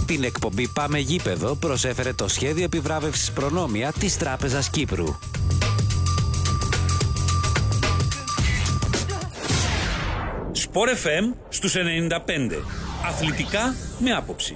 Την εκπομπή Πάμε Γήπεδο προσέφερε το σχέδιο επιβράβευσης Προνόμια της Τράπεζας Κύπρου. Σπορ FM στους 95. Αθλητικά με άποψη.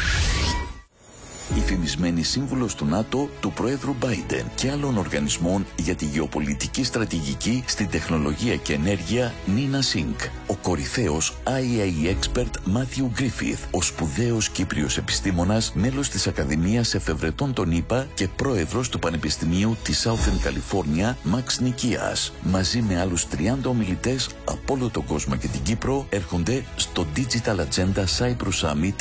Η φημισμένη σύμβουλος του ΝΑΤΟ, του Προέδρου Biden και άλλων οργανισμών για τη γεωπολιτική στρατηγική στην τεχνολογία και ενέργεια, Νίνα Σινκ. Ο κορυφαίος IAE expert Μάθιου Γκρίφιθ, ο σπουδαίος Κύπριος επιστήμονας, μέλος της Ακαδημίας Εφευρετών των ΗΠΑ και πρόεδρος του Πανεπιστημίου της Southern California, Μαξ Νικίας. Μαζί με άλλους 30 ομιλητές από όλο τον κόσμο και την Κύπρο έρχονται στο Digital Agenda Cyprus Summit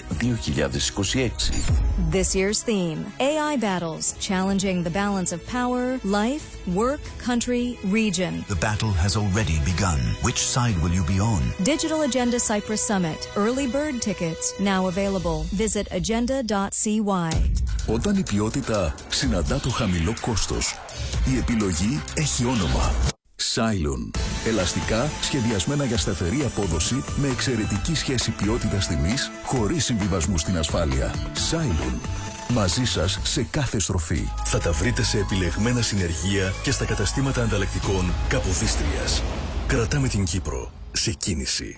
2026. This year's theme, AI battles, challenging the balance of power, life, work, country, region. The battle has already begun. Which side will you be on? Digital Agenda Cyprus Summit. Early bird tickets now available. Visit agenda.cy. Όταν η ποιότητα συναντά το χαμηλό κόστος, η επιλογή έχει όνομα. Cylon. Ελαστικά σχεδιασμένα για σταθερή απόδοση με εξαιρετική σχέση ποιότητας-τιμής χωρίς συμβιβασμού στην ασφάλεια. Cylon. Μαζί σας σε κάθε στροφή. Θα τα βρείτε σε επιλεγμένα συνεργεία και στα καταστήματα ανταλλακτικών Καποδίστριας. Κρατάμε την Κύπρο σε κίνηση.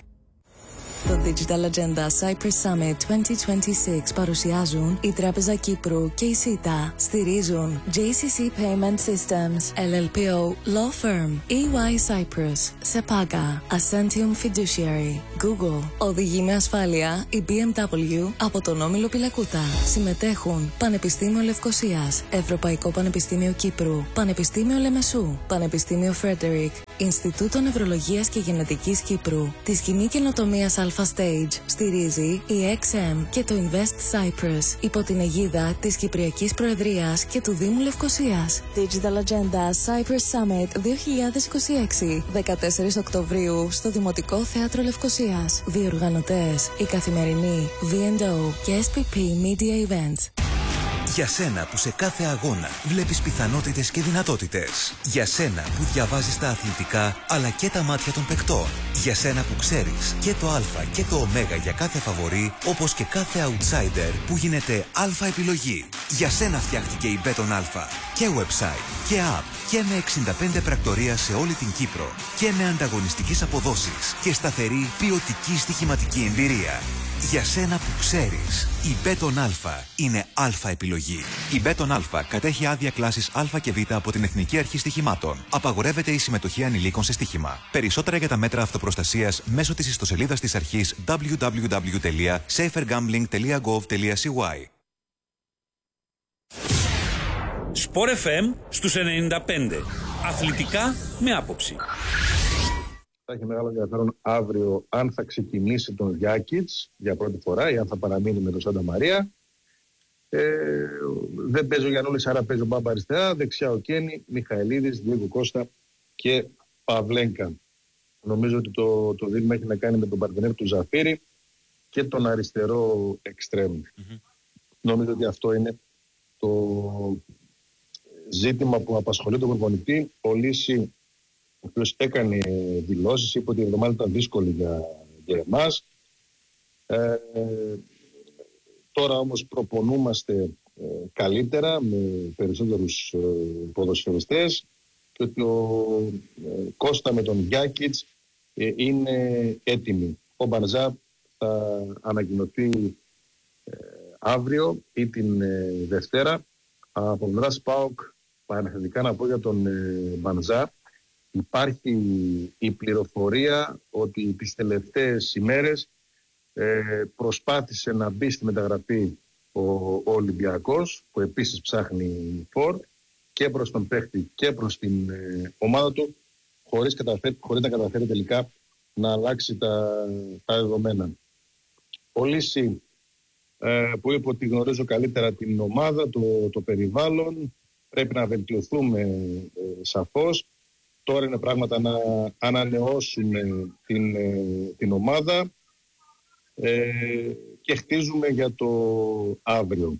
Το Digital Agenda Cyprus Summit 2026 παρουσιάζουν η Τράπεζα Κύπρου και η ΣΥΤΑ. Στηρίζουν JCC Payment Systems, LLPO Law Firm, EY Cyprus, SEPAGA, Ascentium Fiduciary, Google. Οδηγεί με ασφάλεια η BMW από τον Όμιλο Πυλακούτα. Συμμετέχουν Πανεπιστήμιο Λευκωσίας, Ευρωπαϊκό Πανεπιστήμιο Κύπρου, Πανεπιστήμιο Λεμεσού, Πανεπιστήμιο Φρέντερικ, Ινστιτούτο Νευρολογίας και Γενετικής Κύπρου. Τη σκηνή καινοτομίας Alpha Stage στηρίζει η XM και το Invest Cyprus υπό την αιγίδα της Κυπριακής Προεδρίας και του Δήμου Λευκωσίας. Digital Agenda Cyprus Summit 2026, 14 Οκτωβρίου στο Δημοτικό Θέατρο Λευκωσίας. Διοργανωτές η Καθημερινή, V&O και SPP Media Events. Για σένα που σε κάθε αγώνα βλέπεις πιθανότητες και δυνατότητες. Για σένα που διαβάζεις τα αθλητικά αλλά και τα μάτια των παικτών. Για σένα που ξέρεις και το α και το ω για κάθε φαβορί, όπως και κάθε outsider που γίνεται αλφα επιλογή. Για σένα φτιάχτηκε η Μπέτον Αλφα. Και website και app και με 65 πρακτορία σε όλη την Κύπρο. Και με ανταγωνιστικές αποδόσεις και σταθερή ποιοτική στοιχηματική εμπειρία. Για σένα που ξέρεις, η Μπέτον Αλφα είναι αλφα επιλογή. Η Μπέτον Αλφα κατέχει άδεια κλάσης Α και Β από την Εθνική Αρχή Στοιχημάτων. Απαγορεύεται η συμμετοχή ανηλίκων σε στοίχημα. Περισσότερα για τα μέτρα αυτοπροστασίας μέσω της ιστοσελίδας της αρχής www.safergambling.gov.cy. Σπορ FM στους 95. Αθλητικά με άποψη. Θα έχει μεγάλο ενδιαφέρον αύριο αν θα ξεκινήσει τον Γιάκιτς για πρώτη φορά ή αν θα παραμείνει με τον Σάντα Μαρία. Δεν παίζει ο Γιαννούλης, άρα παίζει ο Μπάμπα αριστερά. Δεξιά ο Κένι, Μιχαηλίδης, Διέγκο Κώστα και Παυλένκα. Νομίζω ότι το δίλημμα έχει να κάνει με τον παρτενέρ του Ζαφίρη και τον αριστερό εξτρέμ. Νομίζω ότι αυτό είναι το ζήτημα που απασχολεί τον προπονητή. Ο Λύση, ο οποίος έκανε δηλώσεις, είπε ότι η εβδομάδα ήταν δύσκολη για εμάς. Τώρα όμως προπονούμαστε καλύτερα με περισσότερους ποδοσφαιριστές και ότι ο Κώστα με τον Γιάκιτς είναι έτοιμοι. Ο Μπαρζά θα ανακοινωθεί αύριο ή την Δευτέρα. Από τον Ρας ΠΑΟΚ, παρενθετικά να πω για τον Μπαρζά, υπάρχει η πληροφορία ότι τις τελευταίες ημέρες προσπάθησε να μπει στη μεταγραφή ο Ολυμπιακός, που επίσης ψάχνει φορ και προς τον παίχτη και προς την ομάδα του, χωρίς να καταφέρει τελικά να αλλάξει τα δεδομένα. Ο Λύση, που είπε ότι γνωρίζω καλύτερα την ομάδα, το περιβάλλον, πρέπει να βελτιωθούμε σαφώς. Τώρα είναι πράγματα να ανανεώσουμε την ομάδα και χτίζουμε για το αύριο.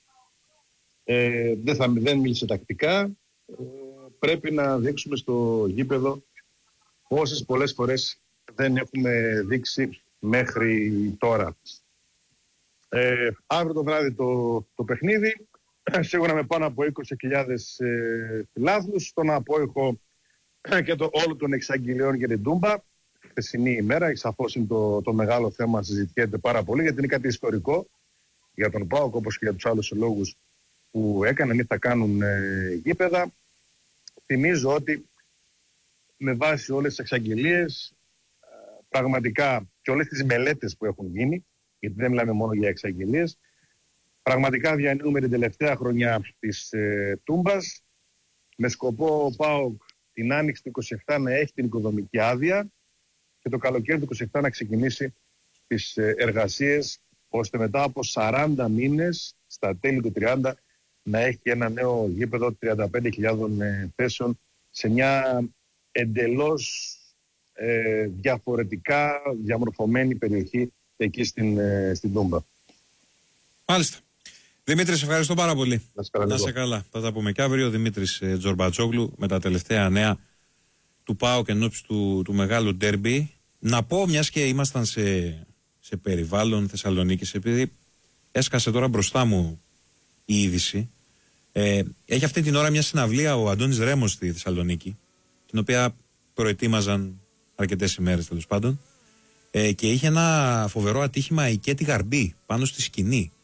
Δεν μίλησε τακτικά. Πρέπει να δείξουμε στο γήπεδο όσες πολλές φορές δεν έχουμε δείξει μέχρι τώρα. Αύριο το βράδυ το παιχνίδι, σίγουρα με πάνω από 20.000 φιλάθλους, στον απόϊχο και όλων των εξαγγελιών για την Τούμπα. Χθεσινή ημέρα, σαφώς είναι το μεγάλο θέμα, συζητιέται πάρα πολύ, γιατί είναι κάτι ιστορικό για τον ΠΑΟΚ, όπως και για τους άλλους συλλόγους που έκαναν ή θα κάνουν γήπεδα. Θυμίζω ότι με βάση όλες τις εξαγγελίες, πραγματικά και όλες τις μελέτες που έχουν γίνει, γιατί δεν μιλάμε μόνο για εξαγγελίες, πραγματικά διανύουμε την τελευταία χρονιά της Τούμπας, με σκοπό ο ΠΑΟΚ την άνοιξη του 27 να έχει την οικοδομική άδεια και το καλοκαίρι του 27 να ξεκινήσει τις εργασίες, ώστε μετά από 40 μήνες, στα τέλη του 30, να έχει ένα νέο γήπεδο 35.000 θέσεων σε μια εντελώς διαφορετικά διαμορφωμένη περιοχή εκεί στην Τούμπα. Μάλιστα. Δημήτρη, σε ευχαριστώ πάρα πολύ. Να σε καλά. Θα τα πούμε και αύριο. Δημήτρης Τζορμπατσόγλου με τα τελευταία νέα του ΠΑΟΚ εν ώψη του μεγάλου ντέρμπι. Να πω, μιας και ήμασταν σε περιβάλλον Θεσσαλονίκης, επειδή έσκασε τώρα μπροστά μου η είδηση. Έχει αυτή την ώρα μια συναυλία ο Αντώνης Ρέμος στη Θεσσαλονίκη, την οποία προετοίμαζαν αρκετές ημέρες τέλος πάντων, και είχε ένα φοβερό ατύχημα η Κέτη Γαρμπή πάνω στη σκηνή.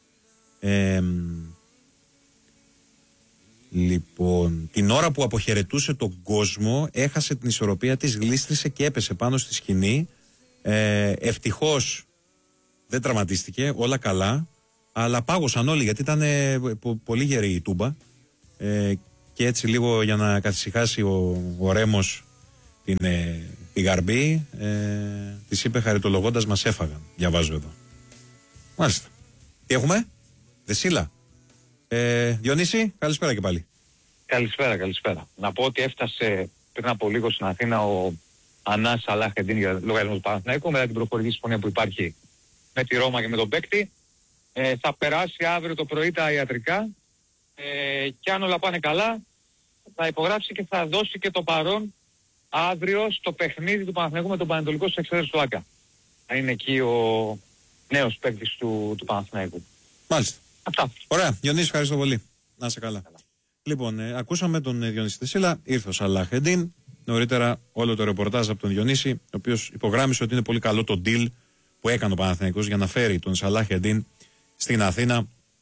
Λοιπόν, την ώρα που αποχαιρετούσε τον κόσμο, έχασε την ισορροπία της, γλίστρισε και έπεσε πάνω στη σκηνή. Ευτυχώς δεν τραυματίστηκε, όλα καλά, αλλά πάγωσαν όλοι, γιατί ήταν πολύ γερή η Τούμπα, και έτσι λίγο για να καθησυχάσει ο Ρέμος τη Γαρμπή, της είπε χαριτολογώντας, μας έφαγαν, διαβάζω εδώ. Μάλιστα. Τι έχουμε? Δεσίλα. Διονύση, καλησπέρα και πάλι. Καλησπέρα. Να πω ότι έφτασε πριν από λίγο στην Αθήνα ο Ανάς Σαλάχ-Εντίν για λογαριασμό του Παναθηναϊκού, μετά την προφορική συμφωνία που υπάρχει με τη Ρώμα και με τον παίκτη. Θα περάσει αύριο το πρωί τα ιατρικά, και αν όλα πάνε καλά θα υπογράψει και θα δώσει και το παρόν αύριο στο παιχνίδι του Παναθηναϊκού με τον Πανετολικό στις εξέδρες του ΆΚΑ. Θα είναι εκεί ο νέος παίκτης του Παναθηναϊκού. Μάλιστα. Αυτά. Ωραία. Διονύση, ευχαριστώ πολύ. Να είσαι καλά. Λοιπόν, ακούσαμε τον Διονύση Δεσίλα, ήρθε ο Σαλάχ-Εντίν. Νωρίτερα όλο το ρεπορτάζ από τον Διονύση, ο οποίος υπογράμμισε ότι είναι πολύ καλό το deal που έκανε ο Παναθηναϊκός για να φέρει τον Σαλάχ-Εντίν στην Αθήνα.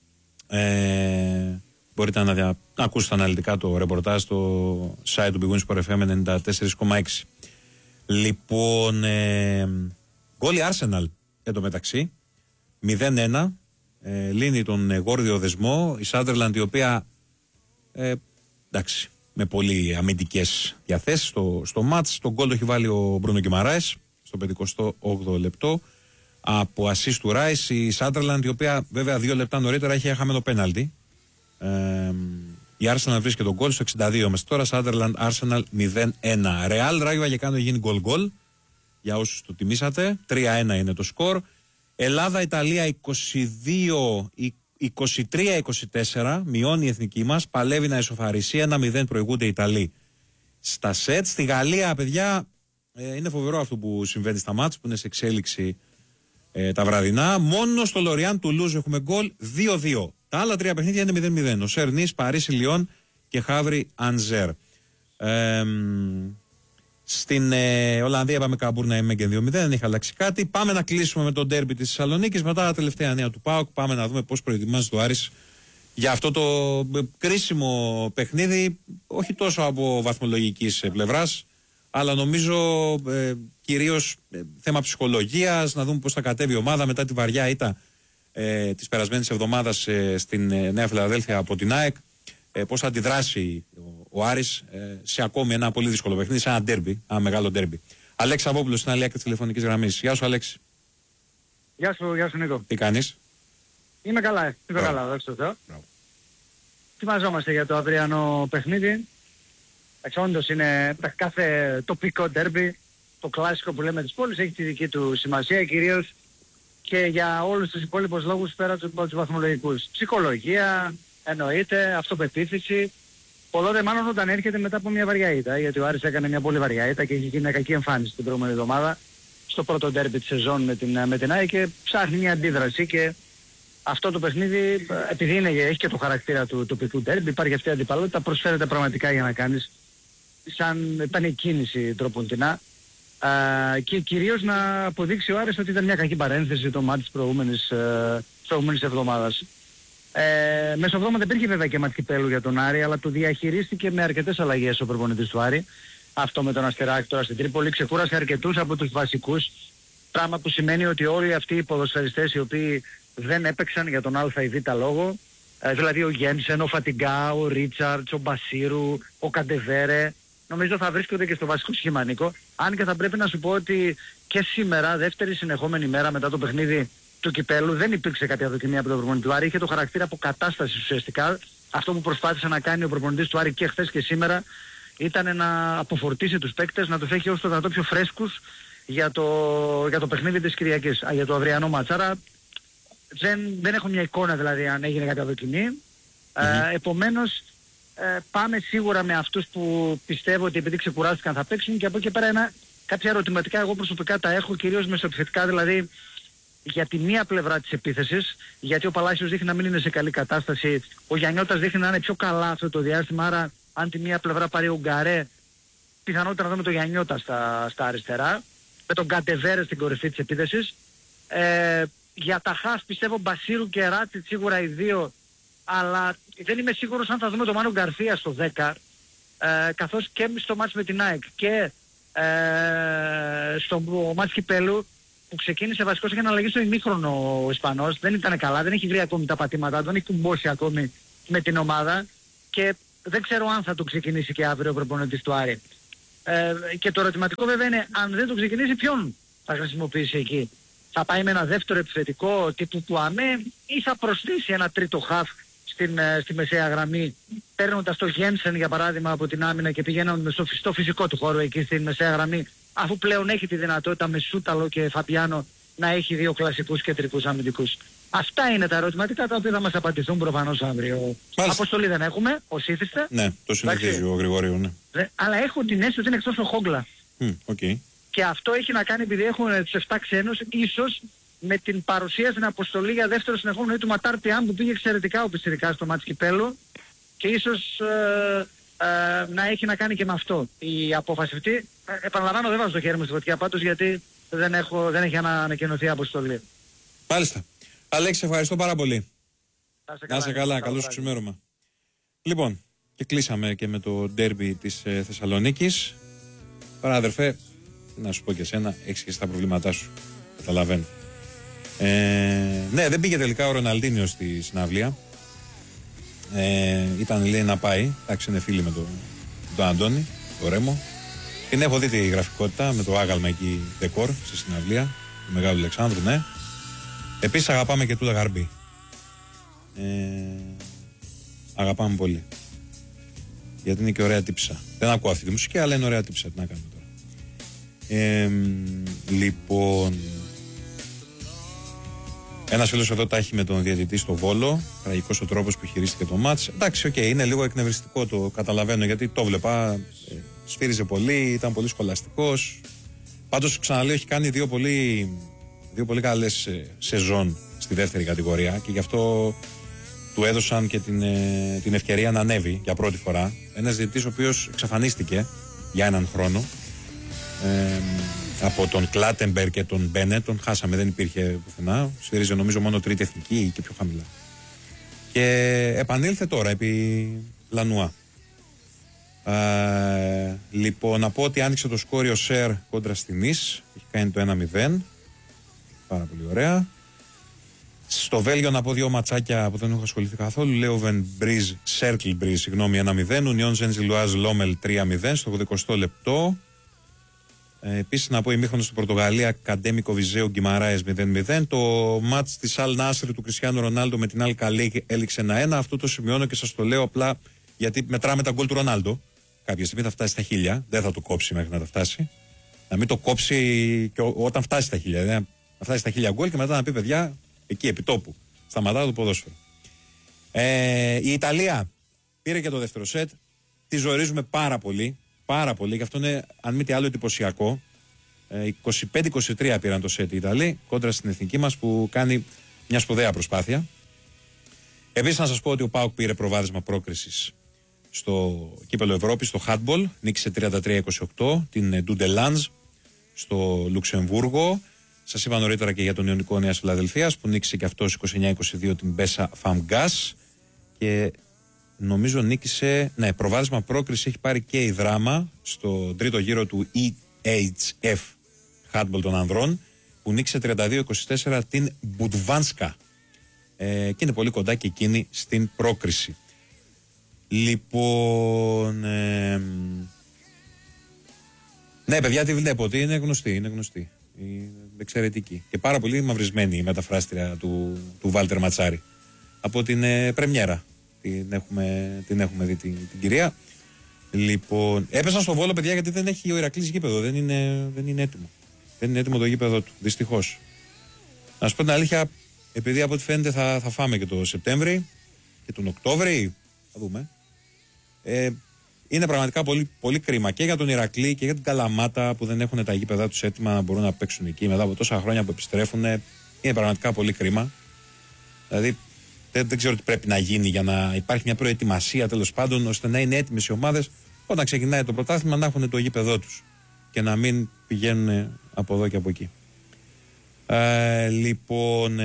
Μπορείτε να ακούσετε αναλυτικά το ρεπορτάζ στο site του Big Win Sport FM 94,6. Λοιπόν, γκόλ η Arsenal εντωμεταξύ 0-1, λύνει τον γόρδιο δεσμό η Sunderland, η οποία εντάξει, με πολύ αμυντικές διαθέσεις στο μάτς. Τον γκόλ το έχει βάλει ο Μπρούνο Γκιμαράες στο 58ο λεπτό από assist του Ράις. Η Sunderland, η οποία βέβαια 2 λεπτά νωρίτερα είχε χαμένο πέναλτι. Η Arsenal βρίσκεται τον γκολ στο 62 μες τώρα. Sunderland Arsenal 0-1. Real Rayo Vallecano γίνει γκολ για όσους το τιμήσατε. 3-1 είναι το σκορ. Ελλάδα-Ιταλία 23-24, μειώνει η εθνική μας, παλεύει να ισοφαρίσει, 1-0 προηγούνται οι Ιταλοί στα σετ. Στη Γαλλία, παιδιά, είναι φοβερό αυτό που συμβαίνει στα μάτς, που είναι σε εξέλιξη τα βραδινά. Μόνο στο Λοριάν Τουλούζ έχουμε γκολ 2-2. Τα άλλα 3 παιχνίδια είναι 0-0. Ο Σερνής, Παρίσι, Λιόν και Χαύρι, Ανζέρ. Στην Ολλανδία είπαμε Καμπούρνα Εμέγγεν 2-0, δεν έχει αλλάξει κάτι. Πάμε να κλείσουμε με τον ντέρμπι της Θεσσαλονίκης. Μετά τα τελευταία νέα του ΠΑΟΚ. Πάμε να δούμε πώς προετοιμάζεται ο Άρης για αυτό το κρίσιμο παιχνίδι. Όχι τόσο από βαθμολογικής πλευράς, αλλά νομίζω κυρίως θέμα ψυχολογίας. Να δούμε πώς θα κατέβει η ομάδα μετά τη βαριά ήττα της περασμένης εβδομάδας στην Νέα Φιλαδέλφια από την ΑΕΚ. Πώς θα αντιδράσει ο Άρης σε ακόμη ένα πολύ δύσκολο παιχνίδι, σε ένα ντέρμπι, ένα μεγάλο ντέρμπι. Αλέξη Αβόπουλος στην άλλη άκρη της τηλεφωνικής γραμμής. Γεια σου, Αλέξη. Γεια σου Νίκο. Τι κάνεις? Είμαι καλά, δόξα τω Θεώ. Ετοιμαζόμαστε για το αυριανό παιχνίδι. Όντως είναι κάθε τοπικό ντέρμπι, το κλασικό που λέμε της πόλης, έχει τη δική του σημασία, κυρίως και για όλους τους υπόλοιπους λόγους πέρα από τους βαθμολογικούς. Ψυχολογία, εννοείται, αυτοπεποίθηση. Πολλότε μάλλον όταν έρχεται μετά από μια βαριά ήττα, γιατί ο Άρης έκανε μια πολύ βαριά ήττα και είχε γίνει μια κακή εμφάνιση την προηγούμενη εβδομάδα στο πρώτο ντέρμπι της σεζόν με την ΑΕΚ και ψάχνει μια αντίδραση και αυτό το παιχνίδι, επειδή έχει και το χαρακτήρα του τοπικού ντέρμπι, υπάρχει αυτή η αντιπαλότητα, προσφέρεται πραγματικά για να κάνεις σαν επανεκκίνηση τροποντινά. Και κυρίως να αποδείξει ο Άρης ότι ήταν μια κακή παρένθεση το μάτι της προηγούμενης εβδομάδας. Μεσοβδόματα υπήρχε βέβαια και μάτι κυπέλλου για τον Άρη, αλλά το διαχειρίστηκε με αρκετές αλλαγές ο προπονητής του Άρη. Αυτό με τον Αστεράκη τώρα στην Τρίπολη ξεκούρασε αρκετούς από τους βασικούς, πράγμα που σημαίνει ότι όλοι αυτοί οι ποδοσφαιριστές οι οποίοι δεν έπαιξαν για τον α ή β λόγο, δηλαδή ο Γένσεν, ο Φατιγκά, ο Ρίτσαρτς, ο Μπασίρου, ο Καντεβέρε, νομίζω θα βρίσκονται και στο βασικό σχήμα, Νίκο. Αν και θα πρέπει να σου πω ότι και σήμερα, δεύτερη συνεχόμενη μέρα μετά το παιχνίδι του κυπέλλου, δεν υπήρξε κάποια δοκιμή από τον προπονητή του Άρη. Είχε το χαρακτήρα αποκατάστασης ουσιαστικά. Αυτό που προσπάθησε να κάνει ο προπονητής του Άρη και χθες και σήμερα ήταν να αποφορτήσει τους παίκτες, να τους έχει όσο το δυνατό πιο φρέσκους για το παιχνίδι της Κυριακής, για το αυριανό μάτς. Άρα δεν έχω μια εικόνα δηλαδή αν έγινε κάποια δοκιμή. Επομένως πάμε σίγουρα με αυτούς που πιστεύω ότι επειδή ξεκουράστηκαν θα παίξουν, και από εκεί πέρα κάποια ερωτηματικά εγώ προσωπικά τα έχω, κυρίως μεσοεπιθετικά, δηλαδή για τη μία πλευρά της επίθεσης, γιατί ο Παλάσιος δείχνει να μην είναι σε καλή κατάσταση, ο Γιαννιώτας δείχνει να είναι πιο καλά αυτό το διάστημα, άρα αν τη μία πλευρά πάρει ο Γκαρέ, πιθανότητα να δούμε τον Γιαννιώτα στα αριστερά, με τον Καντεβέρε στην κορυφή της επίθεσης. Για τα χαφ πιστεύω Μπασίρου και Ράτσιτ σίγουρα οι δύο, αλλά δεν είμαι σίγουρος αν θα δούμε τον Μάνο Γκαρθία στο 10, καθώς και στο μάτς με την ΑΕΚ και στο μάτς κυπέλλου που ξεκίνησε βασικός για να αλλαγεί στο ημίχρονο ο Ισπανός, δεν ήταν καλά, δεν έχει βρει ακόμη τα πατήματά του, δεν έχει κουμπώσει ακόμη με την ομάδα και δεν ξέρω αν θα το ξεκινήσει και αύριο ο προπονητής του Άρη. Και το ερωτηματικό βέβαια είναι αν δεν το ξεκινήσει ποιον θα χρησιμοποιήσει εκεί. Θα πάει με ένα δεύτερο επιθετικό τύπου του ΑΜΕ ή θα προσθέσει ένα τρίτο χαφ στη μεσαία γραμμή, παίρνοντας το Γένσεν για παράδειγμα από την άμυνα και πηγαίνοντας στο φυσικό του χώρο εκεί στην μεσαία γραμμή, αφού πλέον έχει τη δυνατότητα με Σούταλο και Φαπιάνο να έχει δύο κλασικούς κεντρικούς αμυντικούς. Αυτά είναι τα ερωτηματικά τα οποία θα μας απαντηθούν προφανώς αύριο. Αποστολή δεν έχουμε, ως ήθιστε. Ναι, το συνεχίζει ο Γρηγόριου, ναι. Αλλά έχω την αίσθηση ότι είναι εκτός ο Χόγκλα. Okay. Και αυτό έχει να κάνει επειδή έχουν τους 7 ξένους, ίσως με την παρουσία στην αποστολή για δεύτερο συνεχόμενο του Ματάρ Πιάν που πήγε εξαιρετικά ο πιτσιρικάς στο μάτς κυπέλλου και ίσως να έχει να κάνει και με αυτό η απόφαση αυτή. Επαναλαμβάνω, δεν βάζω το χέρι μου στη φωτιά πάντως γιατί δεν έχει ανακοινωθεί αποστολή. Μάλιστα. Αλέξη, ευχαριστώ πάρα πολύ. Να είσαι καλά, καλό σου ξημέρωμα. Λοιπόν, και κλείσαμε και με το ντέρμπι της Θεσσαλονίκης. Τώρα αδερφέ, να σου πω και εσένα, έχεις και τα προβλήματά σου. Καταλαβαίνω. Ναι, δεν πήγε τελικά ο Ροναλντίνιο στη συναυλία. Ήταν, λέει, να πάει. Εντάξει, είναι φίλοι με τον Αντώνη, το Ρέμο. Την έχω δει τη γραφικότητα με το άγαλμα εκεί δεκόρ στη συναυλία του Μεγάλου Αλεξάνδρου, ναι. Επίσης αγαπάμε και τούτα Γαρμπή. Αγαπάμε πολύ. Γιατί είναι και ωραία τύψα. Δεν ακούω αυτή τη μουσική, αλλά είναι ωραία τύψα. Τι να κάνουμε τώρα. Λοιπόν, ένας φίλος εδώ τα έχει με τον διαιτητή στο Βόλο. Τραγικός ο τρόπος που χειρίστηκε το μάτς. Εντάξει, είναι λίγο εκνευριστικό, το καταλαβαίνω, γιατί το βλέπα. Σφύριζε πολύ, ήταν πολύ σχολαστικός. Πάντως, ξαναλέω, έχει κάνει δύο πολύ καλές σεζόν στη δεύτερη κατηγορία και γι' αυτό του έδωσαν και την ευκαιρία να ανέβει για πρώτη φορά. Ένας διαιτητής ο οποίος εξαφανίστηκε για έναν χρόνο. Από τον Κλάτεμπερ και τον Μπένετ τον χάσαμε, δεν υπήρχε πουθενά. Σφύριζε νομίζω μόνο τρίτη εθνική ή και πιο χαμηλά. Και επανήλθε τώρα επί Λανουά. Λοιπόν, να πω ότι άνοιξε το σκόριο Σερ κόντρα στην Νις. Έχει κάνει το 1-0. Πάρα πολύ ωραία. Στο Βέλγιο να πω δύο ματσάκια που δεν έχω ασχοληθεί καθόλου. Λέοβεν Μπριζ, Σέρκλ Μπριζ, συγγνώμη, 1-0. Ουνιόν Ζενζιλουάζ Λόμελ 3-0 στο 80 λεπτό. Επίσης να πω ημίχρονο στην Πορτογαλία, Καντέμικο Βιζέου Γκιμαράες 0-0. Το μάτς της Αλ Νάσρ του Κριστιάνου Ρονάλντο με την Αλ Καλή έληξε 1-1. Αυτό το σημειώνω και σας το λέω απλά γιατί μετράμε τα γκολ του Ρονάλντο. Κάποια στιγμή θα φτάσει στα 1000, δεν θα το κόψει μέχρι να τα φτάσει. Να μην το κόψει και όταν φτάσει στα 1000. Να φτάσει στα 1000 γκολ και μετά να πει παιδιά εκεί επί τόπου. Σταματάω το ποδόσφαιρο. Η Ιταλία πήρε και το δεύτερο σετ. Τη ζορίζουμε πάρα πολύ. Πάρα πολύ, και αυτό είναι αν μη τι άλλο εντυπωσιακό. 25-23 πήραν το σετ οι Ιταλοί κόντρα στην εθνική μας που κάνει μια σπουδαία προσπάθεια. Επίσης να σας πω ότι ο ΠΑΟΚ πήρε προβάδισμα πρόκρισης στο κύπελλο Ευρώπης, στο handball. Νίκησε 33-28 την Ντούντελάνζ στο Λουξεμβούργο. Σας είπα νωρίτερα και για τον Ιωνικό Νέας Φιλαδελφίας που νίκησε και αυτός 29-22 την Μπέσα Φαμγκάς. Και νομίζω νίκησε, ναι, προβάδισμα πρόκριση έχει πάρει και η Δράμα στο τρίτο γύρο του EHF handball των ανδρών που νίκησε 32-24 την Μπουδβάνσκα. Και είναι πολύ κοντά και εκείνη στην πρόκριση. Λοιπόν, ναι παιδιά, τη βλέπω ότι είναι γνωστή, είναι εξαιρετική και πάρα πολύ μαυρισμένη η μεταφράστρια του Βάλτερ Ματσάρη από την πρεμιέρα την έχουμε δει την κυρία. Λοιπόν, έπεσαν στο Βόλο παιδιά γιατί δεν έχει ο Ηρακλής γήπεδο, δεν είναι έτοιμο, δεν είναι έτοιμο το γήπεδο του, δυστυχώς. Να σου πω την αλήθεια, επειδή από ό,τι φαίνεται θα φάμε και το Σεπτέμβρη και τον Οκτώβρη, θα δούμε. Είναι πραγματικά πολύ, πολύ κρίμα και για τον Ηρακλή και για την Καλαμάτα που δεν έχουν τα γήπεδά τους έτοιμα να μπορούν να παίξουν εκεί μετά από τόσα χρόνια που επιστρέφουν. Είναι πραγματικά πολύ κρίμα. Δηλαδή δεν ξέρω τι πρέπει να γίνει για να υπάρχει μια προετοιμασία τέλος πάντων ώστε να είναι έτοιμες οι ομάδες όταν ξεκινάει το πρωτάθλημα να έχουν το γήπεδό τους και να μην πηγαίνουν από εδώ και από εκεί. Λοιπόν,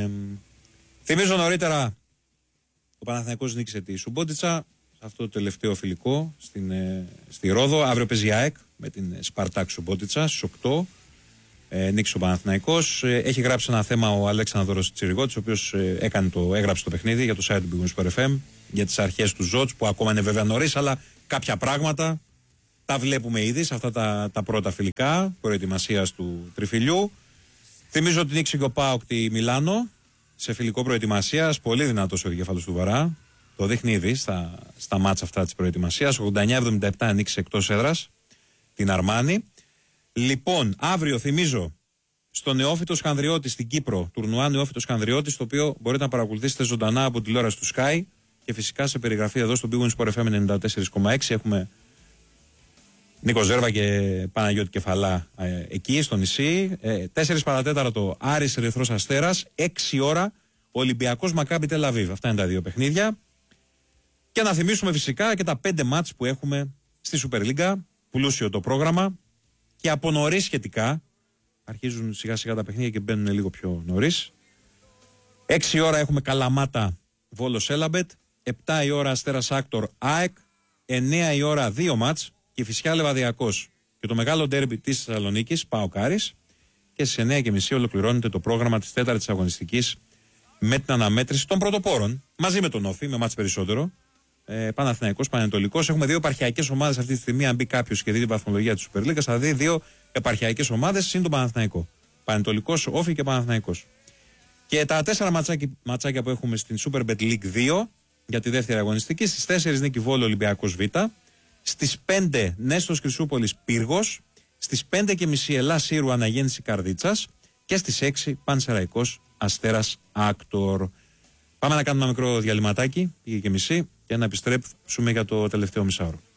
θυμίζω νωρίτερα ο Παναθηναϊκός νίκησε τη Σουμπότιτσα αυτό το τελευταίο φιλικό στη Ρόδο. Αύριο παίζει η ΑΕΚ με την Σπαρτάκ Σουμπότιτσα στις 8. Νίκησε ο Παναθηναϊκός. Έχει γράψει ένα θέμα ο Αλέξανδρος Τσιριγώτης, ο οποίος έγραψε το παιχνίδι για το site του Big Win Sport FM, για τις αρχές του ΖΟΤΣ, που ακόμα είναι βέβαια νωρίς, αλλά κάποια πράγματα τα βλέπουμε ήδη σε αυτά τα πρώτα φιλικά προετοιμασίας του τριφυλιού. Θυμίζω ότι νίκησε και ο ΠΑΟΚ τη Μιλάνο σε φιλικό προετοιμασίας. Πολύ δυνατός ο δικεφάλος του Βαρά. Το δείχνει ήδη στα μάτσα αυτά της προετοιμασίας. 89-77 νίκησε εκτός έδρας την Αρμάνη. Λοιπόν, αύριο θυμίζω στο Νεόφυτο Σκανδριώτη στην Κύπρο, τουρνουά Νεόφυτο Σκανδριώτη, το οποίο μπορείτε να παρακολουθήσετε ζωντανά από τηλεόραση του Sky και φυσικά σε περιγραφή εδώ στο Big Win Sport FM 94,6. Έχουμε Νίκο Ζέρβα και Παναγιώτη Κεφαλά εκεί στο νησί. 4 παρατέταρτο Άρης Ερυθρός Αστέρας, 6 ώρα Ολυμπιακός Μακάμπι Τελ Αβίβ. Αυτά είναι τα δύο παιχνίδια. Και να θυμίσουμε φυσικά και τα 5 μάτς που έχουμε στη Super League. Πλούσιο το πρόγραμμα. Και από νωρίς σχετικά, αρχίζουν σιγά σιγά τα παιχνίδια και μπαίνουν λίγο πιο νωρίς. 6 ώρα έχουμε Καλαμάτα Βόλος Έλαμπετ, 7 η ώρα Αστέρας Άκτορ ΑΕΚ, 9 η ώρα 2 μάτς και Φυσιά Λεβαδιακός. Και το μεγάλο ντέρμπι της Θεσσαλονίκης, ΠΑΟΚ Άρης, και στις 9:30 ολοκληρώνεται το πρόγραμμα της 4ης αγωνιστικής με την αναμέτρηση των πρωτοπόρων, μαζί με τον Όφη, με μάτς περισσότερο. Παναθηναϊκός, Πανετολικός. Έχουμε 2 επαρχιακές ομάδες αυτή τη στιγμή. Αν μπει κάποιος και δει την βαθμολογία της Super League, θα δει 2 επαρχιακές ομάδες συν τον Παναθηναϊκό. Πανετολικός, Όφη και Παναθηναϊκός. Και τα 4 ματσάκια που έχουμε στην Super Bet League 2 για τη δεύτερη αγωνιστική. Στις 4 Νίκη Βόλο Ολυμπιακός Β. Στις 5 Νέστος Χρυσούπολης Πύργος. Στις 5:30 Ελλάς Σύρου Αναγέννηση Καρδίτσας. Και στις 6 Πανσεραϊκός Αστέρας Άκτορ. Πάμε να κάνουμε ένα μικρό διαλυματάκι, πήγε και μισή, και να επιστρέψουμε για το τελευταίο μισάωρο.